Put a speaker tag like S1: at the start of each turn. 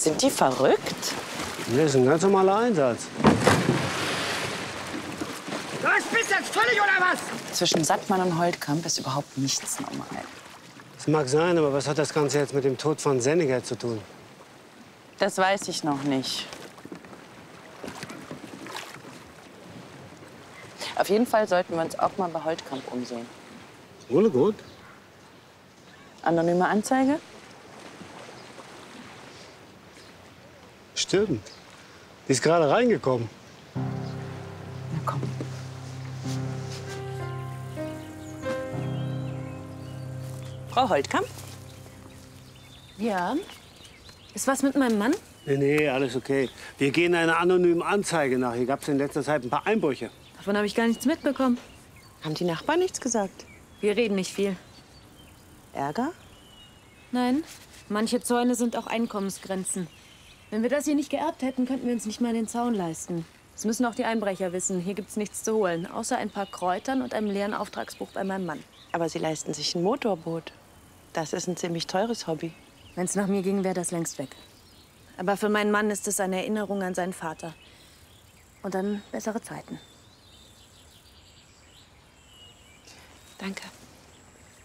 S1: Sind die verrückt?
S2: Nee, ist ein ganz normaler Einsatz.
S3: Was, bist du jetzt völlig oder was?
S1: Zwischen Sattmann und Holtkamp ist überhaupt nichts normal.
S2: Das mag sein, aber was hat das Ganze jetzt mit dem Tod von Senninger zu tun?
S1: Das weiß ich noch nicht. Auf jeden Fall sollten wir uns auch mal bei Holtkamp umsehen.
S2: Ohne gut.
S1: Anonyme Anzeige?
S2: Stimmt. Die ist gerade reingekommen.
S1: Na komm. Frau Holtkamp?
S4: Ja. Ist was mit meinem Mann?
S2: Nee, alles okay. Wir gehen einer anonymen Anzeige nach. Hier gab es in letzter Zeit ein paar Einbrüche.
S4: Davon habe ich gar nichts mitbekommen.
S1: Haben die Nachbarn nichts gesagt?
S4: Wir reden nicht viel.
S1: Ärger?
S4: Nein, manche Zäune sind auch Einkommensgrenzen. Wenn wir das hier nicht geerbt hätten, könnten wir uns nicht mal den Zaun leisten. Das müssen auch die Einbrecher wissen. Hier gibt's nichts zu holen, außer ein paar Kräutern und einem leeren Auftragsbuch bei meinem Mann.
S1: Aber Sie leisten sich ein Motorboot. Das ist ein ziemlich teures Hobby.
S4: Wenn es nach mir ging, wäre das längst weg. Aber für meinen Mann ist es eine Erinnerung an seinen Vater. Und an bessere Zeiten.
S1: Danke.